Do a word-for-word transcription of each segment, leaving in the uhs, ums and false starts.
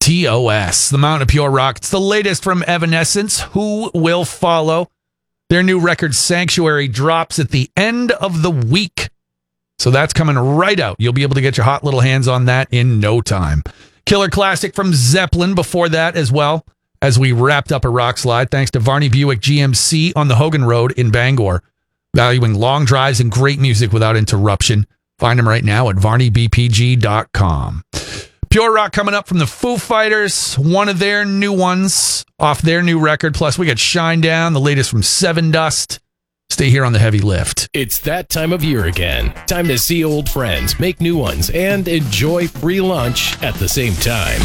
T O S, the Mountain of Pure Rock. It's the latest from Evanescence. Who Will Follow? Their new record, Sanctuary, drops at the end of the week. So that's coming right out. You'll be able to get your hot little hands on that in no time. Killer classic from Zeppelin before that as well, as we wrapped up a rock slide, thanks to Varney Buick G M C on the Hogan Road in Bangor. Valuing long drives and great music without interruption. Find them right now at varney b p g dot com. Pure Rock coming up from the Foo Fighters, one of their new ones off their new record. Plus, we got Shine Down, the latest from Seven Dust. Stay here on the Heavy Lift. It's that time of year again. Time to see old friends, make new ones, and enjoy free lunch at the same time.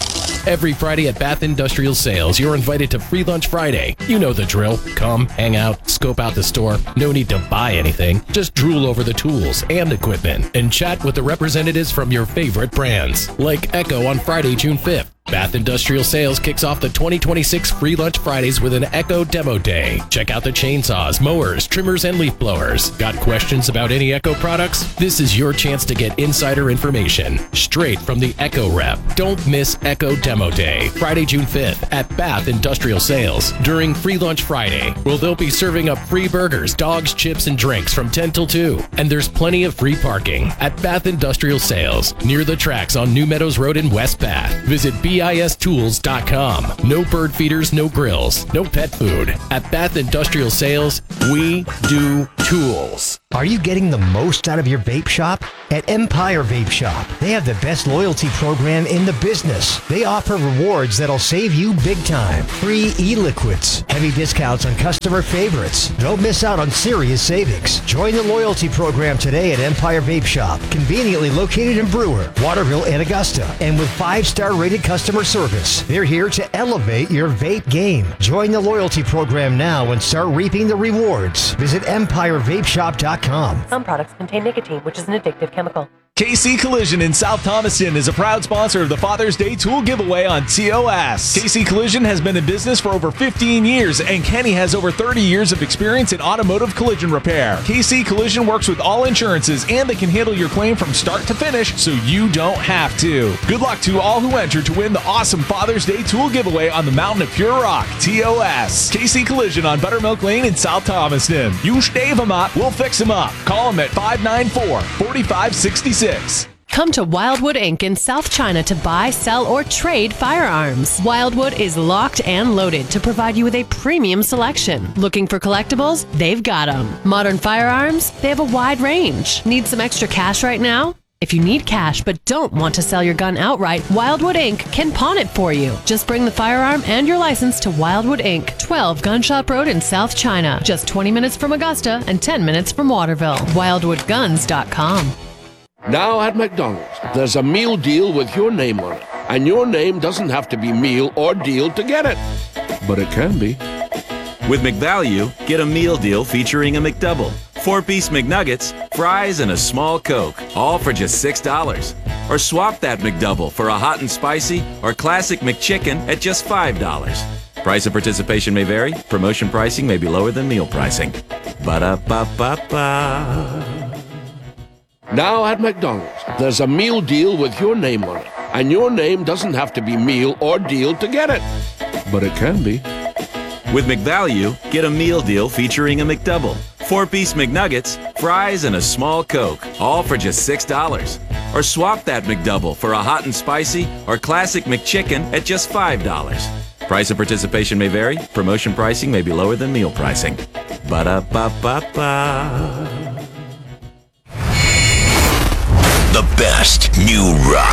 Every Friday at Bath Industrial Sales, you're invited to Free Lunch Friday. You know the drill. Come, hang out, scope out the store. No need to buy anything. Just drool over the tools and equipment and chat with the representatives from your favorite brands. Like Echo on Friday, June fifth. Bath Industrial Sales kicks off the twenty twenty-six Free Lunch Fridays with an Echo Demo Day. Check out the chainsaws, mowers, trimmers, and leaf blowers. Got questions about any Echo products? This is your chance to get insider information straight from the Echo rep. Don't miss Echo Demo Day, Friday, June fifth at Bath Industrial Sales during Free Lunch Friday, where they'll be serving up free burgers, dogs, chips, and drinks from ten till two. And there's plenty of free parking at Bath Industrial Sales near the tracks on New Meadows Road in West Bath. Visit B I S tools dot com. No bird feeders, no grills, no pet food. At Bath Industrial Sales, we do tools. Are you getting the most out of your vape shop? At Empire Vape Shop, they have the best loyalty program in the business. They offer rewards that'll save you big time. Free e-liquids, heavy discounts on customer favorites. Don't miss out on serious savings. Join the loyalty program today at Empire Vape Shop, conveniently located in Brewer, Waterville, and Augusta, and with five-star rated customer service. They're here to elevate your vape game. Join the loyalty program now and start reaping the rewards. Visit empire vape shop dot com. Some products contain nicotine, which is an addictive chemical. K C Collision in South Thomaston is a proud sponsor of the Father's Day Tool Giveaway on T O S. K C Collision has been in business for over fifteen years, and Kenny has over thirty years of experience in automotive collision repair. K C Collision works with all insurances, and they can handle your claim from start to finish, so you don't have to. Good luck to all who enter to win the awesome Father's Day Tool Giveaway on the Mountain of Pure Rock, T O S. K C Collision on Buttermilk Lane in South Thomaston. You stave them up, we'll fix them up. Call them at five nine four, four five six six. Come to Wildwood Incorporated in South China to buy, sell, or trade firearms. Wildwood is locked and loaded to provide you with a premium selection. Looking for collectibles? They've got them. Modern firearms? They have a wide range. Need some extra cash right now? If you need cash but don't want to sell your gun outright, Wildwood Incorporated can pawn it for you. Just bring the firearm and your license to Wildwood Incorporated, twelve Gunshop Road in South China. Just twenty minutes from Augusta and ten minutes from Waterville. wildwood guns dot com. Now at McDonald's, there's a meal deal with your name on it. And your name doesn't have to be meal or deal to get it. But it can be. With McValue, get a meal deal featuring a McDouble, four-piece McNuggets, fries, and a small Coke, all for just six dollars. Or swap that McDouble for a hot and spicy or classic McChicken at just five dollars. Price of participation may vary. Promotion pricing may be lower than meal pricing. Ba-da-ba-ba-ba. Now at McDonald's, there's a meal deal with your name on it. And your name doesn't have to be meal or deal to get it. But it can be. With McValue, get a meal deal featuring a McDouble, four-piece McNuggets, fries, and a small Coke, all for just six dollars. Or swap that McDouble for a hot and spicy or classic McChicken at just five dollars. Price of participation may vary. Promotion pricing may be lower than meal pricing. Ba-da-ba-ba-ba. The best new rock.